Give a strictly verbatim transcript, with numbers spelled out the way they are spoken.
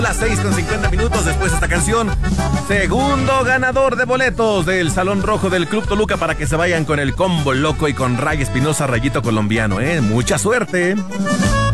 Las seis con cincuenta minutos después de esta canción. Segundo ganador de boletos del Salón Rojo del Club Toluca para que se vayan con el Combo Loco y con Ray Espinosa Rayito Colombiano, ¿eh? Mucha suerte.